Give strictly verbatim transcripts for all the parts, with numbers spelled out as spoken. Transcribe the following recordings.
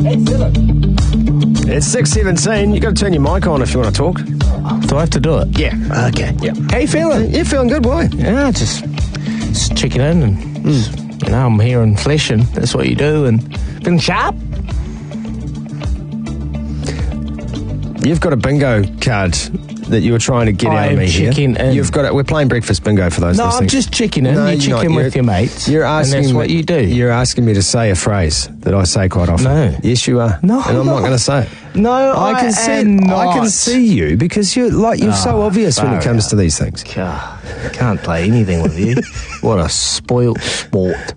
It's six seventeen. You've got to turn your mic on if you want to talk. Do I have to do it? Yeah. Okay. Yeah. How you feeling? You're feeling good, boy. Yeah, just, just checking in and, mm. you know, I'm here in flesh and that's what you do and feeling sharp. You've got a bingo card that you were trying to get I out of me here. checking in. You've got it. We're playing breakfast bingo for those No, listening. I'm just checking in. No, you you're check not. in You're- with your mates. You're asking and that's me, what you do. You're asking me to say a phrase that I say quite often. No. Yes, you are. No, and I'm not no. going to say it. No, I, I can see. am not. I can see you because you're like you're so Oh, obvious when it far comes out. to these things. God, I can't play anything with you. What a spoilt sport.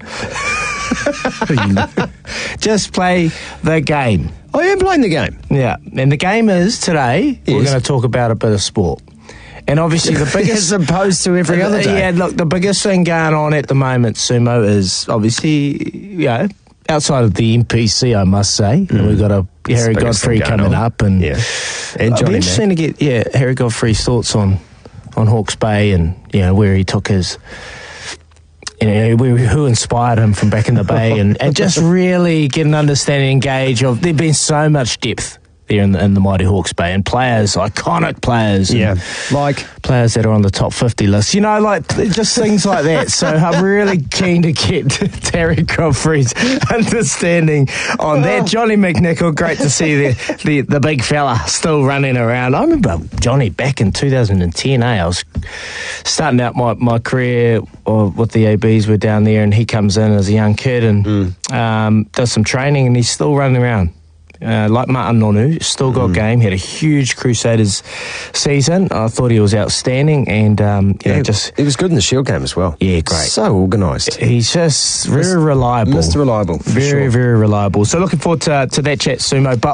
Just play the game. I am playing the game. Yeah, and the game is today, we're Yes. going to talk about a bit of sport. And obviously the biggest... As opposed to every other day. Yeah, look, the biggest thing going on at the moment, Sumo, is obviously, you know, outside of the M P C, I must say. Mm. And we've got a Harry the biggest Godfrey thing going coming on. up. And, Yeah. And I'd be Johnny interesting Mac. to get, yeah, Harry Godfrey's thoughts on, on Hawke's Bay and, you know, where he took his... You know, where- who inspired him from back in the Bay and, and just really get an understanding and gauge of... There's been so much depth there in the, in the mighty Hawke's Bay and players, iconic players. and Yeah, like players that are on the top fifty list. You know, like, just things like that. So I'm really keen to get Terry Godfrey's understanding on that. Johnny McNichol, great to see the, the, the big fella still running around. I remember Johnny back in two thousand ten, eh? I was starting out my, my career or with the A Bs. We're down there and he comes in as a young kid and Mm. um, does some training and he's still running around. Uh, like Martin Nonu, still got Mm. game, had a huge Crusaders season. I thought he was outstanding and um, you know, yeah, just it was good in the Shield game as well. Yeah, great. So organised. he's just very reliable. Mister Reliable, for Very, sure. very reliable. So looking forward to, to that chat, Sumo. But